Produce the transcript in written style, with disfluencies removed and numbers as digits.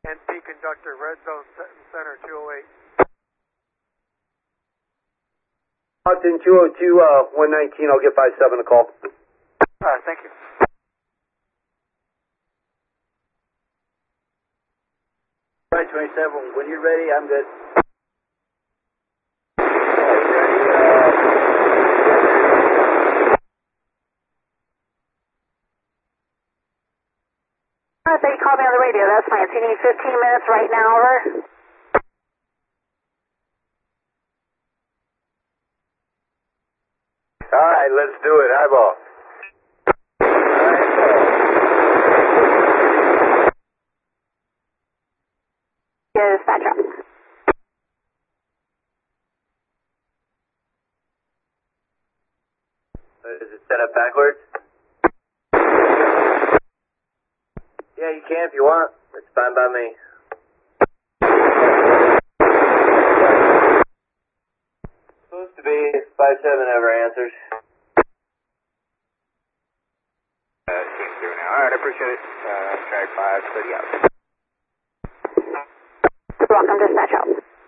NP conductor, red zone, center 208. Austin 202, 119, I'll get 57 a call. Thank you. Right, 27, when you're ready, I'm good. I think you called me on the radio, that's fine. So you need 15 minutes right now, over? Alright, let's do it, eyeball. Dispatch up. Is it set up backwards? Yeah, you can if you want. It's fine by me. Supposed to be. 57 ever answers. Came through now. Alright, I appreciate it. Track 5, 30 out. Welcome, dispatch out.